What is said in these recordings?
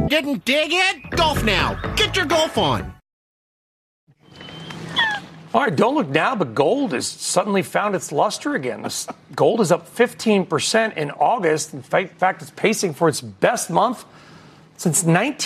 Didn't dig it? Golf now. Get your golf on. All right, don't look now, but gold has suddenly found its luster again. Gold is up 15% in August. In fact, it's pacing for its best month since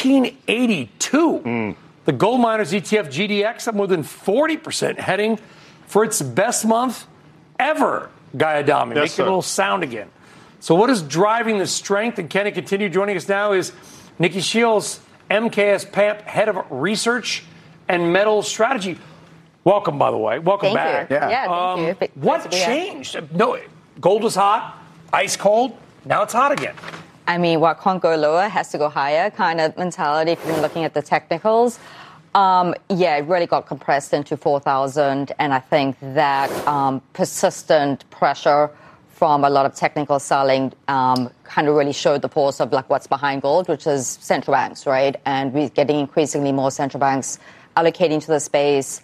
1982. The gold miners ETF GDX up more than 40%, heading for its best month ever. Guy Adami, yes, make a little sound again. So what is driving the strength? And can it continue? Joining us now is Nikki Shields, MKS PAMP, Head of Research and Metal Strategy. Welcome, by the way. Welcome back. Yeah, thank you. What changed? No, gold was hot, ice cold. Now it's hot again. I mean, what can't go lower has to go higher kind of mentality if you're looking at the technicals. It really got compressed into 4,000. And I think that persistent pressure from a lot of technical selling kind of really showed the pulse of like what's behind gold, which is central banks, right? And we're getting increasingly more central banks allocating to the space.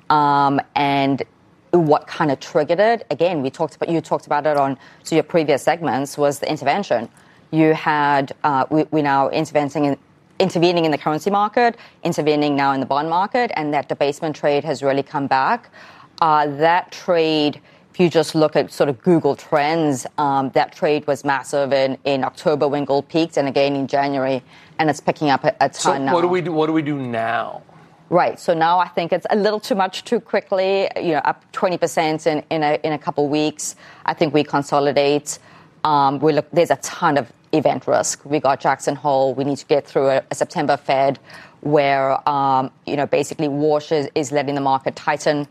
And what kind of triggered it? Again, you talked about it on your previous segments was the intervention. You had we now intervening in the currency market, intervening now in the bond market, and that debasement trade has really come back. That trade, if you just look at sort of Google Trends, that trade was massive in October when gold peaked, and again in January, and it's picking up a ton now. So what do we do now? Right. So now I think it's a little too much too quickly. Up 20% in a couple of weeks. I think we consolidate. There's a ton of event risk. We got Jackson Hole. We need to get through a September Fed where basically Walsh is letting the market tighten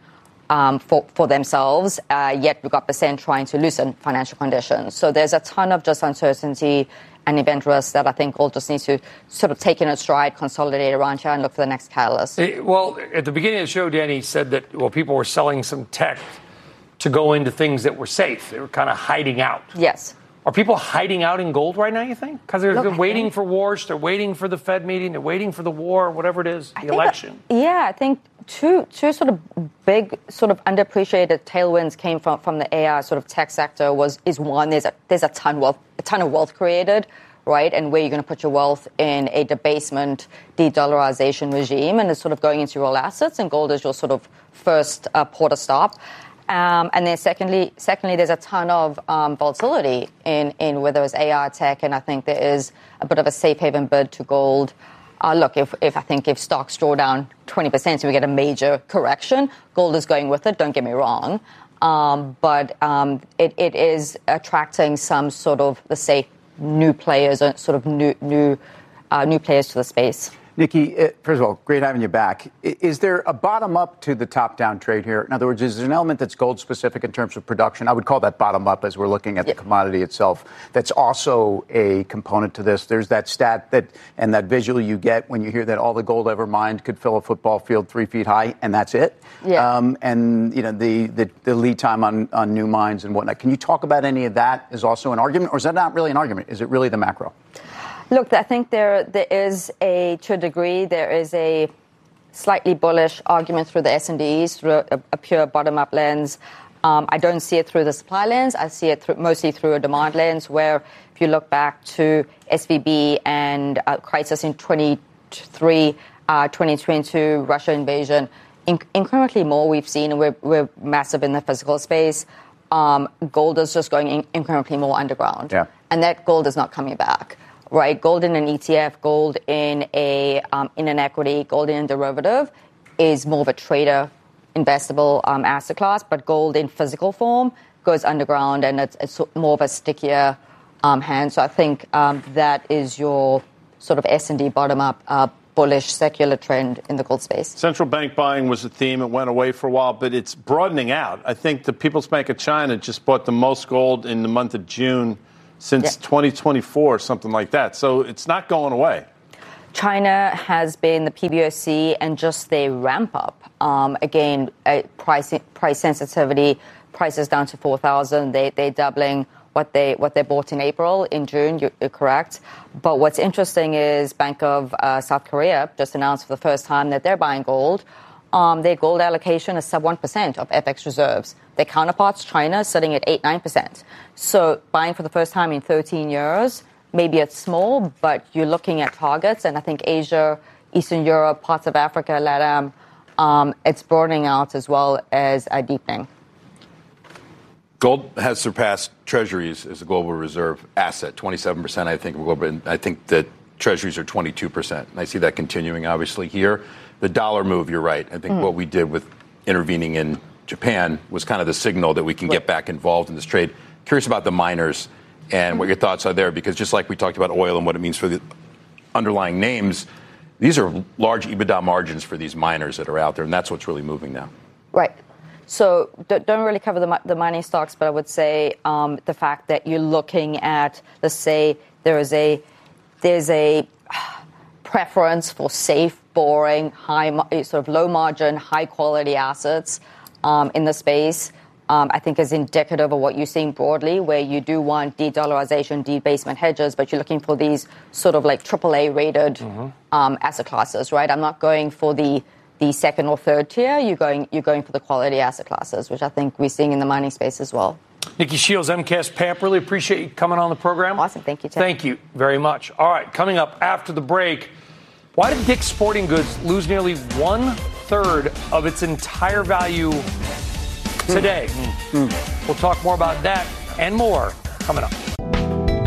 for themselves. Yet we've got Percent trying to loosen financial conditions. So there's a ton of just uncertainty and event risk that I think gold just needs to sort of take in a stride, consolidate around here, and look for the next catalyst. Well, at the beginning of the show, Danny said that, people were selling some tech to go into things that were safe. They were kind of hiding out. Yes. Are people hiding out in gold right now, you think? Because they're waiting for Walsh, they're waiting for the Fed meeting, they're waiting for the war, whatever it is, the election. I think two sort of big, sort of underappreciated tailwinds came from the AI sort of tech sector. Is one, there's a ton of wealth created, right? And where you're going to put your wealth in a debasement, de-dollarization regime, and it's sort of going into real assets, and gold is your sort of first port of stop. And then secondly, there's a ton of volatility in whether it's AI tech, and I think there is a bit of a safe haven bid to gold. Look, if stocks draw down 20% and we get a major correction, gold is going with it. Don't get me wrong, but it is attracting some sort of, let's say, new players, sort of new players to the space. Nikki, first of all, great having you back. Is there a bottom-up to the top-down trade here? In other words, is there an element that's gold-specific in terms of production? I would call that bottom-up as we're looking at the commodity itself. That's also a component to this. There's that stat and that visual you get when you hear that all the gold ever mined could fill a football field 3 feet high, and that's it. Yeah. And the lead time on new mines and whatnot. Can you talk about any of that as also an argument, or is that not really an argument? Is it really the macro? Look, I think there is to a degree, there is a slightly bullish argument through the S&Ds, through a pure bottom-up lens. I don't see it through the supply lens. I see it mostly through a demand lens, where if you look back to SVB and crisis in 2023, 2022, Russia invasion, incrementally more we've seen, and we're massive in the physical space. Gold is just going incrementally more underground. Yeah. And that gold is not coming back. Right, gold in an ETF, gold in an equity, gold in a derivative is more of a trader investable asset class, but gold in physical form goes underground, and it's more of a stickier hand. So I think that is your sort of S&D bottom-up bullish secular trend in the gold space. Central bank buying was a theme. It went away for a while, but it's broadening out. I think the People's Bank of China just bought the most gold in the month of June since 2024, something like that. So it's not going away. China has been the PBOC, and just their ramp up. Again, price sensitivity, prices down to 4,000. They're doubling what they bought in April. In June, you're correct. But what's interesting is Bank of South Korea just announced for the first time that they're buying gold. Their gold allocation is sub 1% of FX reserves. Their counterparts, China, is sitting at 8-9%. So buying for the first time in 13 years, maybe it's small, but you're looking at targets. And I think Asia, Eastern Europe, parts of Africa, LATAM, it's broadening out as well as deepening. Gold has surpassed treasuries as a global reserve asset, 27%, I think, of global. I think that treasuries are 22%. And I see that continuing, obviously, here. The dollar move, you're right. I think what we did with intervening in Japan was kind of the signal that we can get back involved in this trade. Curious about the miners and what your thoughts are there, because just like we talked about oil and what it means for the underlying names, these are large EBITDA margins for these miners that are out there, and that's what's really moving now. Right. So don't really cover the mining stocks, but I would say the fact that you're looking at, let's say, there's a preference for safe, boring, sort of low margin, high quality assets in the space. I think is indicative of what you're seeing broadly, where you do want de-dollarization, debasement hedges, but you're looking for these sort of like AAA rated asset classes, right? I'm not going for the second or third tier. You're going for the quality asset classes, which I think we're seeing in the mining space as well. Nikki Shields, MKS PAMP, really appreciate you coming on the program. Awesome. Thank you, Tim. Thank you very much. All right, coming up after the break, why did Dick's Sporting Goods lose nearly 1/3 of its entire value today? We'll talk more about that and more coming up.